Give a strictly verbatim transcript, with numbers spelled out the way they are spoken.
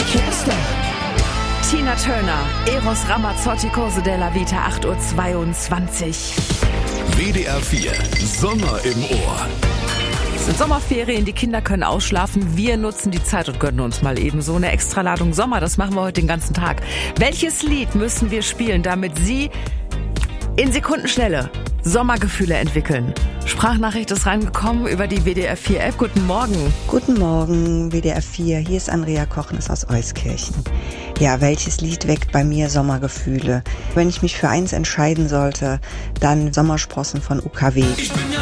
Tina Turner, Eros Ramazzotti, Corso della Vita, acht Uhr zweiundzwanzig. W D R vier, Sommer im Ohr. Es sind Sommerferien, die Kinder können ausschlafen. Wir nutzen die Zeit und gönnen uns mal eben so eine Extraladung Sommer. Das machen wir heute den ganzen Tag. Welches Lied müssen wir spielen, damit Sie in Sekundenschnelle Sommergefühle entwickeln? Sprachnachricht ist reingekommen über die W D R vier App. Guten Morgen. Guten Morgen, W D R vier. Hier ist Andrea Kochnes aus Euskirchen. Ja, welches Lied weckt bei mir Sommergefühle? Wenn ich mich für eins entscheiden sollte, dann Sommersprossen von U K W.